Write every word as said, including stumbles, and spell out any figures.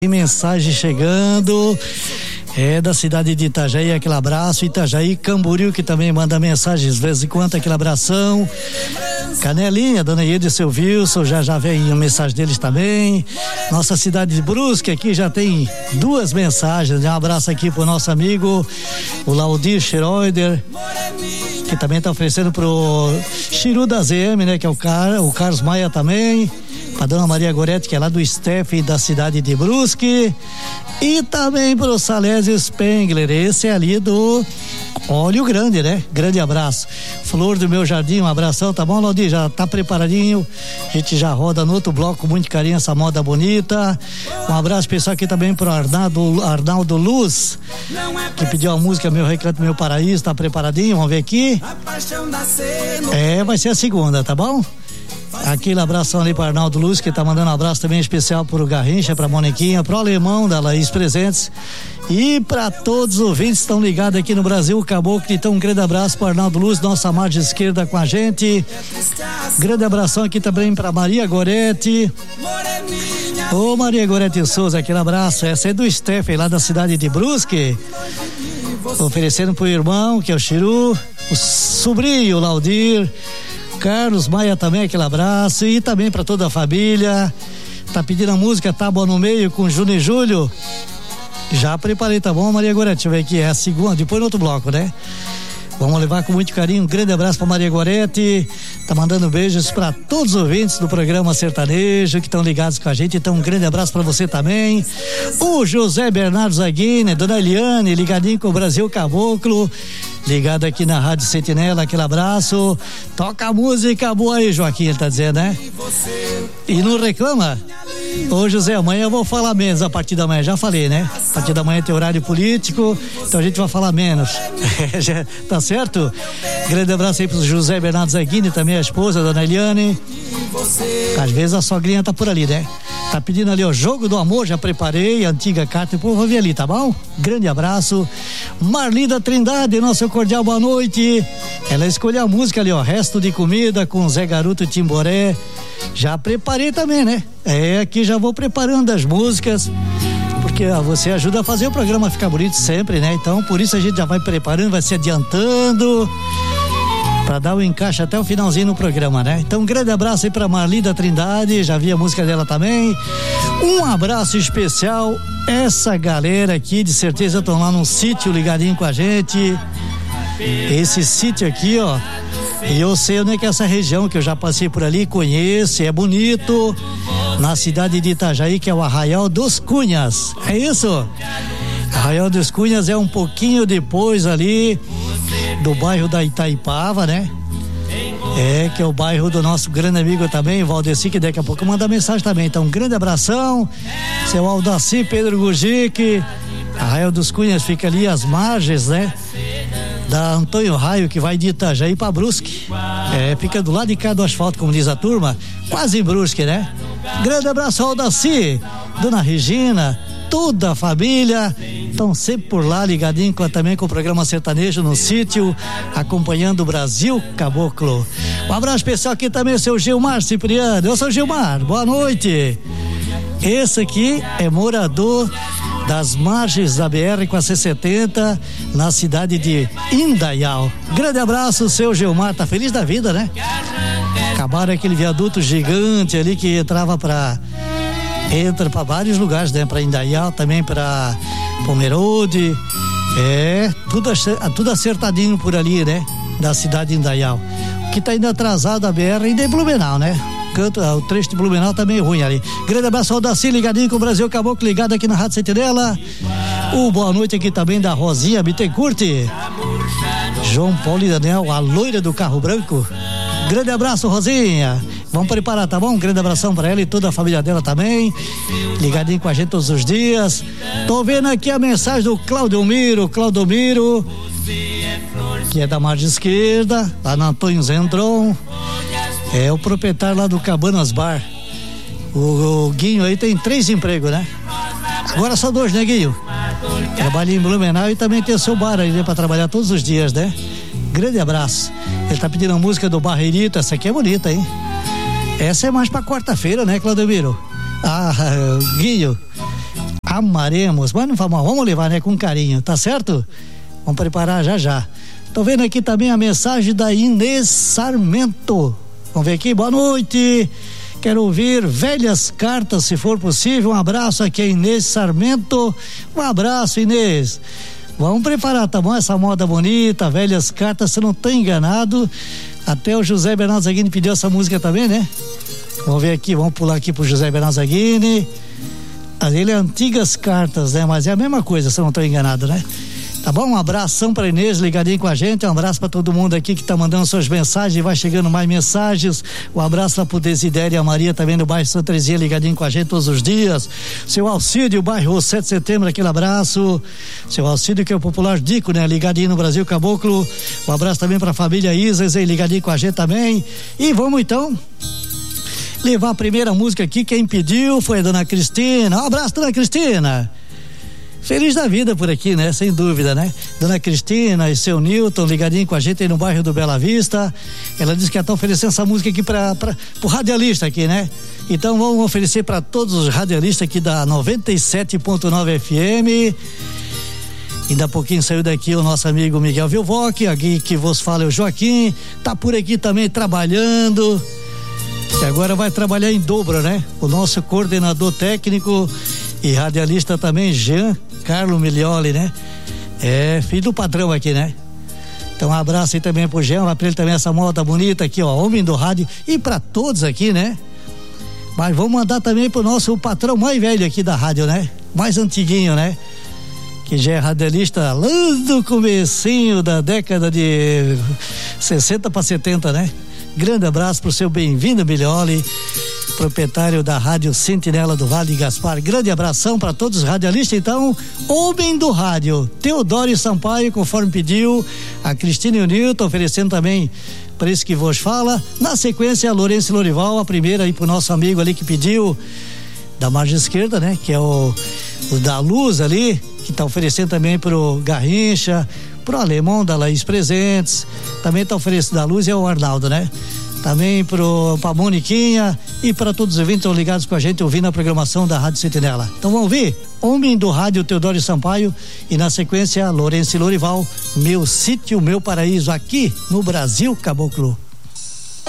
Mensagem chegando, é da cidade de Itajaí, aquele abraço. Itajaí, Camboriú, que também manda mensagens de vez em quando, aquele abração. Canelinha, dona Iede e seu Wilson, já já vem a mensagem deles também. Nossa cidade de Brusque aqui já tem duas mensagens. Um abraço aqui pro nosso amigo, o Laudir Schroeder, que também tá oferecendo pro Chiru da Z M, né, que é o cara, o Carlos Maia também. A dona Maria Goretti, que é lá do Stef da cidade de Brusque, e também pro Salésio Spengler, esse é ali do Olho Grande, né? Grande abraço. Flor do meu jardim, um abração, tá bom, Laudir? Já tá preparadinho, a gente já roda no outro bloco com muito carinho essa moda bonita. Um abraço pessoal aqui também pro Arnaldo, Arnaldo Luz, que pediu a música Meu Recanto, Meu Paraíso, tá preparadinho, vamos ver aqui. É, vai ser a segunda, tá bom? Aquele abração ali para Arnaldo Luz, que tá mandando um abraço também especial pro Garrincha, pra Moniquinha, pro Alemão da Laís Presentes e para todos os ouvintes que estão ligados aqui no Brasil Caboclo. Então um grande abraço para Arnaldo Luz, nossa margem esquerda com a gente. Grande abração aqui também para Maria Goretti. Ô Maria Goretti Souza, aquele abraço. Essa é do Stephen lá da cidade de Brusque, oferecendo pro irmão, que é o Chiru, o sobrinho, o Laudir, Carlos Maia também, aquele abraço, e também para toda a família. Tá pedindo a música Tábua no Meio com Júnior e Júlio. Já preparei, tá bom, Maria Goretti? Deixa eu ver aqui, é a segunda, depois no outro bloco, né? Vamos levar com muito carinho, um grande abraço para Maria Goretti, tá mandando beijos para todos os ouvintes do programa Sertanejo que estão ligados com a gente, então um grande abraço para você também. O José Bernardo Zaguini, dona Eliane, ligadinho com o Brasil Caboclo, ligado aqui na Rádio Sentinela, aquele abraço. Toca a música boa aí, Joaquim, ele tá dizendo, né? E não reclama? Ô José, amanhã eu vou falar menos a partir da manhã, já falei, né? A partir da manhã tem horário político, então a gente vai falar menos. Já, tá certo? Grande abraço aí pro José Bernardo Zaguini, também a esposa, a dona Eliane. Às vezes a sogrinha tá por ali, né? Tá pedindo ali, ó, Jogo do Amor, já preparei, a antiga carta, depois eu vou ver ali, tá bom? Grande abraço. Marlinda Trindade, nosso cordial boa noite. Ela escolheu a música ali, ó, Resto de Comida com Zé Garoto e Timboré. Já preparei também, né? É, aqui já vou preparando as músicas, porque ó, você ajuda a fazer o programa ficar bonito sempre, né? Então, por isso a gente já vai preparando, vai se adiantando para dar o encaixe até o finalzinho no programa, né? Então, um grande abraço aí pra Marlinda Trindade, já vi a música dela também. Um abraço especial, essa galera aqui, de certeza estão lá num sítio ligadinho com a gente. Esse sítio aqui, ó, e eu sei onde é que é essa região, que eu já passei por ali, conheço, é bonito, na cidade de Itajaí, que é o Arraial dos Cunhas, é isso? Arraial dos Cunhas é um pouquinho depois ali do bairro da Itaipava, né? É, que é o bairro do nosso grande amigo também, Valdeci, que daqui a pouco manda mensagem também. Então, um grande abração, seu Aldaci Pedro Gugic. Arraial dos Cunhas fica ali às margens, né? Da Antônio Raio, que vai de Itajaí pra Brusque. É, fica do lado de cá do asfalto, como diz a turma, quase em Brusque, né? Grande abraço ao Aldaci, dona Regina, toda a família, estão sempre por lá, ligadinho com, também com o programa Sertanejo no sítio, acompanhando o Brasil Caboclo. Um abraço especial aqui também, seu Gilmar Cipriano. Eu sou o Gilmar, boa noite. Esse aqui é morador das margens da B R com a C setenta, na cidade de Indaial. Grande abraço, seu Gilmar, tá feliz da vida, né? Acabaram aquele viaduto gigante ali que entrava pra entra para vários lugares, né? Para Indaial, também para Pomerode, é, tudo, tudo acertadinho por ali, né? Da cidade de Indaial. O que tá ainda atrasado a B R ainda é Blumenau, né? Canto, o trecho de Blumenau tá meio ruim ali. Grande abraço ao Daci, ligadinho com o Brasil Caboclo, ligado aqui na Rádio Sentinela. O boa noite aqui também da Rosinha Bittencourt, João Paulo e Daniel, a loira do carro branco. Grande abraço, Rosinha. Vamos preparar, tá bom? Um grande abração pra ela e toda a família dela também, ligadinho com a gente todos os dias. Tô vendo aqui a mensagem do Claudomiro, Claudomiro, que é da margem esquerda, lá no Antônio Zendron. É o proprietário lá do Cabanas Bar. O, o Guinho aí tem três empregos, né? Agora só dois, né, Guinho? Trabalha em Blumenau e também tem o seu bar aí, né, pra trabalhar todos os dias, né? Grande abraço. Ele tá pedindo a música do Barreirito, essa aqui é bonita, hein? Essa é mais pra quarta-feira, né, Claudomiro? Ah, Guinho, amaremos, mas não faz mal, vamos levar, né, com carinho, tá certo? Vamos preparar já já. Tô vendo aqui também a mensagem da Inês Sarmento. Vamos ver aqui, boa noite. Quero ouvir velhas cartas, se for possível. Um abraço aqui a Inês Sarmento. Um abraço, Inês. Vamos preparar, tá bom? Essa moda bonita, velhas cartas, se não tô enganado. Até o José Bernardo Zaghini pediu essa música também, né? Vamos ver aqui, vamos pular aqui pro José Bernardo Zaghini. Ele é antigas cartas, né? Mas é a mesma coisa, se não tô enganado, né? Tá bom? Um abração pra Inês, ligadinho com a gente. Um abraço pra todo mundo aqui que tá mandando suas mensagens. Vai chegando mais mensagens. Um abraço lá pro Desidério e a Maria também no bairro Santa Terezinha, ligadinho com a gente todos os dias. Seu Alcídio, bairro sete de setembro, aquele abraço. Seu Alcídio, que é o popular Dico, né? Ligadinho no Brasil Caboclo. Um abraço também pra família Isas, ligadinho com a gente também. E vamos então levar a primeira música aqui. Quem pediu foi a dona Cristina. Um abraço, dona Cristina. Feliz da vida por aqui, né? Sem dúvida, né? Dona Cristina e seu Newton ligadinho com a gente aí no bairro do Bela Vista. Ela disse que está oferecendo essa música aqui para o radialista aqui, né? Então vamos oferecer para todos os radialistas aqui da noventa e sete ponto nove F M. Ainda há pouquinho saiu daqui o nosso amigo Miguel Vilvoc, aqui que vos fala é o Joaquim, tá por aqui também trabalhando. E agora vai trabalhar em dobro, né? O nosso coordenador técnico e radialista também, Jean Carlos Milioli, né? É, filho do patrão aqui, né? Então um abraço aí também pro Jean, vai pra ele também essa moda bonita aqui, ó, homem do rádio, e pra todos aqui, né? Mas vamos mandar também pro nosso patrão mais velho aqui da rádio, né? Mais antiguinho, né? Que já é radialista lá do comecinho da década de sessenta para setenta, né? Grande abraço pro seu bem-vindo, Milioli, proprietário da Rádio Sentinela do Vale, Gaspar. Grande abração para todos os radialistas. Então, homem do rádio, Teodoro Sampaio, conforme pediu, a Cristina e o Nilton, oferecendo também para esse que vos fala. Na sequência, a Lourenço Lorival, a primeira aí pro nosso amigo ali que pediu, da margem esquerda, né? Que é o, o da Luz ali, que tá oferecendo também pro Garrincha, pro Alemão da Laís Presentes, também tá oferecendo da Luz, é o Arnaldo, né? Também pro, pra Moniquinha e para todos os eventos que estão ligados com a gente ouvindo a programação da Rádio Sentinela. Então vamos ouvir Homem do Rádio, Teodoro Sampaio, e na sequência Lourenço Lorival, Meu Sítio, Meu Paraíso, aqui no Brasil Caboclo.